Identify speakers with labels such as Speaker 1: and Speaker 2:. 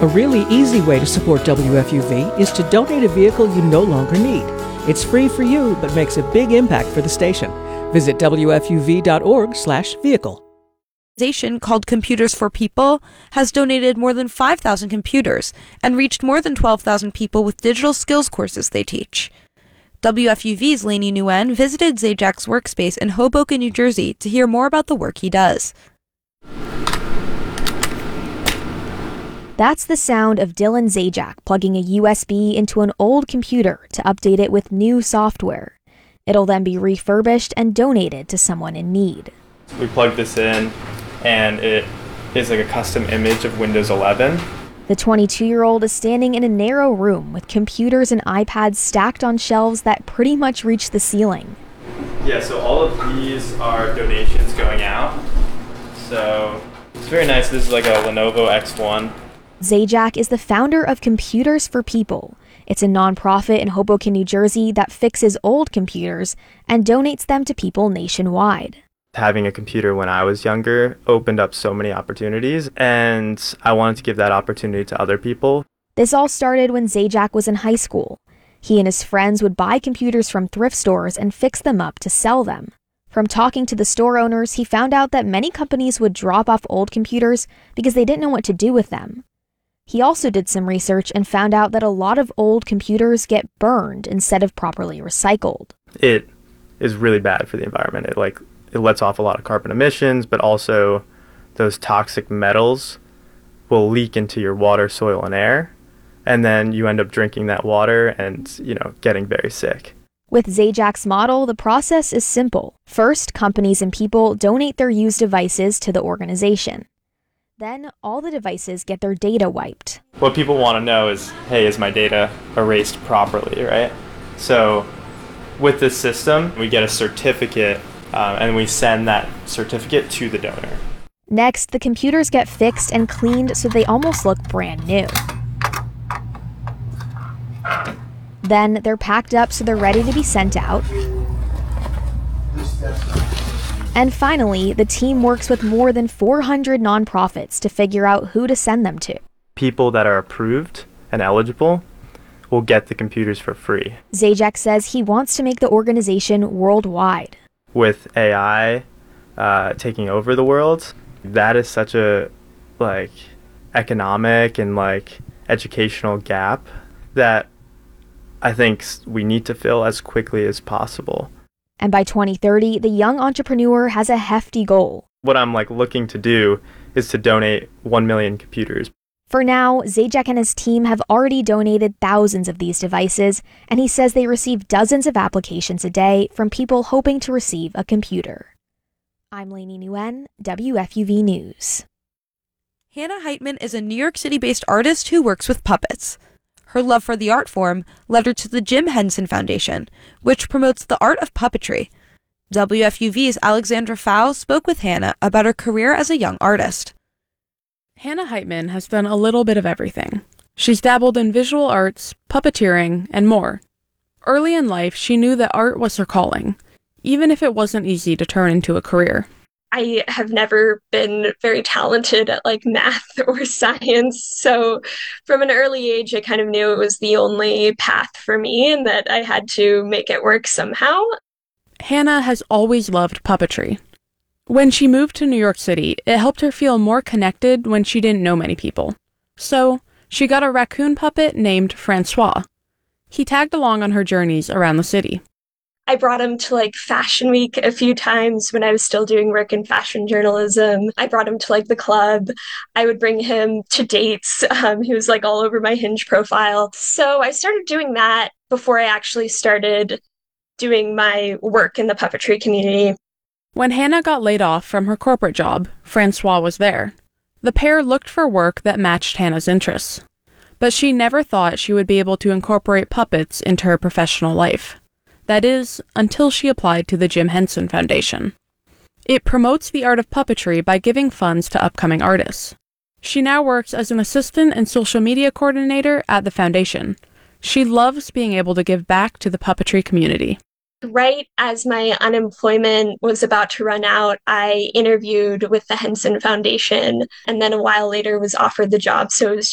Speaker 1: A really easy way to support WFUV is to donate a vehicle you no longer need. It's free for you, but makes a big impact for the station. Visit WFUV.org/vehicle.
Speaker 2: Called Computers for People has donated more than 5,000 computers and reached more than 12,000 people with digital skills courses they teach. WFUV's Lainey Nguyen visited Zajak's workspace in Hoboken, New Jersey to hear more about the work he does.
Speaker 3: That's the sound of Dylan Zajak plugging a USB into an old computer to update it with new software. It'll then be refurbished and donated to someone in need.
Speaker 4: We plugged this in, and it is like a custom image of Windows 11.
Speaker 3: The 22-year-old is standing in a narrow room with computers and iPads stacked on shelves that pretty much reach the ceiling.
Speaker 4: Yeah, so all of these are donations going out. So it's very nice. This is like a Lenovo X1.
Speaker 3: Zajak is the founder of Computers for People. It's a nonprofit in Hoboken, New Jersey that fixes old computers and donates them to people nationwide.
Speaker 4: Having a computer when I was younger opened up so many opportunities, and I wanted to give that opportunity to other people.
Speaker 3: This all started when Zajak was in high school. He and his friends would buy computers from thrift stores and fix them up to sell them. From talking to the store owners, he found out that many companies would drop off old computers because they didn't know what to do with them. He also did some research and found out that a lot of old computers get burned instead of properly recycled.
Speaker 4: It is really bad for the environment. It lets off a lot of carbon emissions, but also those toxic metals will leak into your water, soil, and air. And then you end up drinking that water and, getting very sick.
Speaker 3: With Zajak's model, the process is simple. First, companies and people donate their used devices to the organization. Then, all the devices get their data wiped.
Speaker 4: What people want to know is, hey, is my data erased properly, right? So with this system, we get a certificate, and we send that certificate to the donor.
Speaker 3: Next, the computers get fixed and cleaned so they almost look brand new. Then, they're packed up so they're ready to be sent out. And finally, the team works with more than 400 nonprofits to figure out who to send them to.
Speaker 4: People that are approved and eligible will get the computers for free.
Speaker 3: Zajak says he wants to make the organization worldwide.
Speaker 4: With AI taking over the world, that is such a economic and educational gap that I think we need to fill as quickly as possible.
Speaker 3: And by 2030, the young entrepreneur has a hefty goal.
Speaker 4: What I'm looking to do is to donate 1 million computers.
Speaker 3: For now, Zajak and his team have already donated thousands of these devices, and he says they receive dozens of applications a day from people hoping to receive a computer. I'm Lainey Nguyen, WFUV News.
Speaker 2: Hannah Heitman is a New York City-based artist who works with puppets. Her love for the art form led her to the Jim Henson Foundation, which promotes the art of puppetry. WFUV's Alexandra Fowl spoke with Hannah about her career as a young artist.
Speaker 5: Hannah Heitman has done a little bit of everything. She's dabbled in visual arts, puppeteering, and more. Early in life, she knew that art was her calling, even if it wasn't easy to turn into a career.
Speaker 6: I have never been very talented at math or science. So from an early age, I kind of knew it was the only path for me and that I had to make it work somehow.
Speaker 5: Hannah has always loved puppetry. When she moved to New York City, it helped her feel more connected when she didn't know many people. So she got a raccoon puppet named Francois. He tagged along on her journeys around the city.
Speaker 6: I brought him to Fashion Week a few times when I was still doing work in fashion journalism. I brought him to the club. I would bring him to dates. He was all over my Hinge profile. So I started doing that before I actually started doing my work in the puppetry community.
Speaker 5: When Hannah got laid off from her corporate job, Francois was there. The pair looked for work that matched Hannah's interests. But she never thought she would be able to incorporate puppets into her professional life. That is, until she applied to the Jim Henson Foundation. It promotes the art of puppetry by giving funds to upcoming artists. She now works as an assistant and social media coordinator at the foundation. She loves being able to give back to the puppetry community.
Speaker 6: Right as my unemployment was about to run out, I interviewed with the Henson Foundation and then a while later was offered the job. So it was